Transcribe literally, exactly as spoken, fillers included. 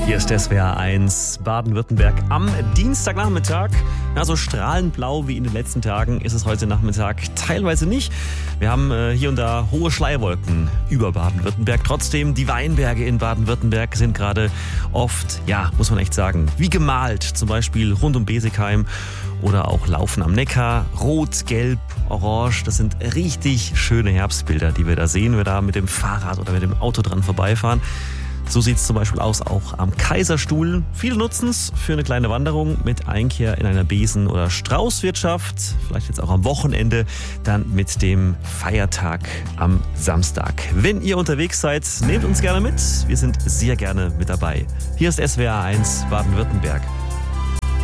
Hier ist S W R eins Baden-Württemberg am Dienstagnachmittag. Ja, so strahlend blau wie in den letzten Tagen ist es heute Nachmittag teilweise nicht. Wir haben äh, hier und da hohe Schleierwolken über Baden-Württemberg. Trotzdem, die Weinberge in Baden-Württemberg sind gerade oft, ja, muss man echt sagen, wie gemalt. Zum Beispiel rund um Besigheim oder auch Laufen am Neckar. Rot, Gelb, Orange, das sind richtig schöne Herbstbilder, die wir da sehen, wenn wir da mit dem Fahrrad oder mit dem Auto dran vorbeifahren. So sieht es zum Beispiel aus auch am Kaiserstuhl. Viele nutzen es für eine kleine Wanderung mit Einkehr in einer Besen- oder Straußwirtschaft. Vielleicht jetzt auch am Wochenende, dann mit dem Feiertag am Samstag. Wenn ihr unterwegs seid, nehmt uns gerne mit. Wir sind sehr gerne mit dabei. Hier ist S W R eins Baden-Württemberg.